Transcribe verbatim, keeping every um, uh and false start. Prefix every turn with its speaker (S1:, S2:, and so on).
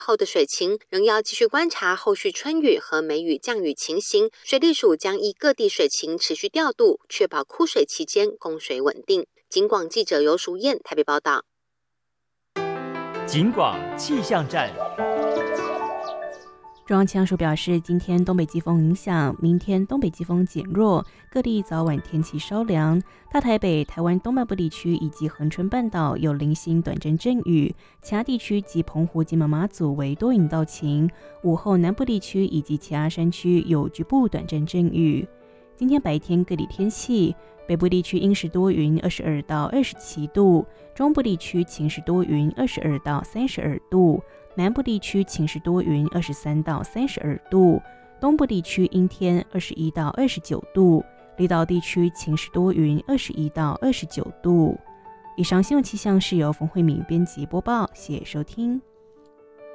S1: 后的水情仍要继续观察后续春雨和梅雨降雨情形，水利署将依各地水情持续调度，确保枯水期间供水稳定。警广记者游淑燕台北报道。
S2: 警广气象站。
S3: 中央气象署表示，今天东北季风影响，明天东北季风减弱，各地早晚天气稍凉。大台北、台湾东半部地区以及恒春半岛有零星短暂阵雨，其他地区及澎湖、金门、马祖为多云到晴。午后南部地区以及其他山区有局部短暂阵雨。今天白天各地天气，北部地区阴时多云，二十二到二十七度；中部地区晴时多云，二十二到三十二度。南部地区晴时多云，二十三到三十二度；东部地区阴天，二十一到二十九度；离岛地区晴时多云，二十一到二十九度。以上新闻气象是由冯慧敏编辑播报，谢谢收听。